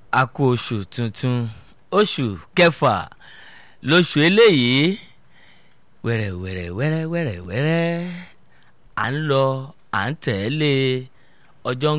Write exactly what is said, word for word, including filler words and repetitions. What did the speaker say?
a kú oṣù tuntun oṣù kẹfà lóṣù eléyìí wẹ́rẹ́ wẹ́rẹ́ wẹ́rẹ́ wẹ́rẹ́ wẹ́rẹ́ à ń lọ à ń tẹ̀lé ọjọ́